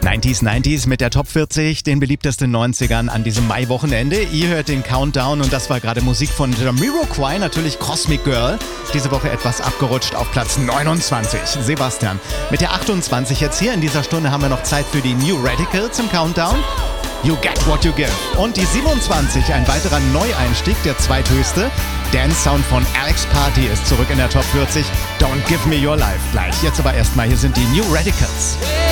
90s mit der Top 40, den beliebtesten 90ern an diesem Mai-Wochenende. Ihr hört den Countdown und das war gerade Musik von Jamiroquai, natürlich Cosmic Girl. Diese Woche etwas abgerutscht auf Platz 29. Sebastian, mit der 28 jetzt hier in dieser Stunde haben wir noch Zeit für die New Radicals im Countdown. You Get What You Give. Und die 27, ein weiterer Neueinstieg, der zweithöchste. Dance-Sound von Alex Party ist zurück in der Top 40. Don't Give Me Your Life gleich. Jetzt aber erstmal, hier sind die New Radicals.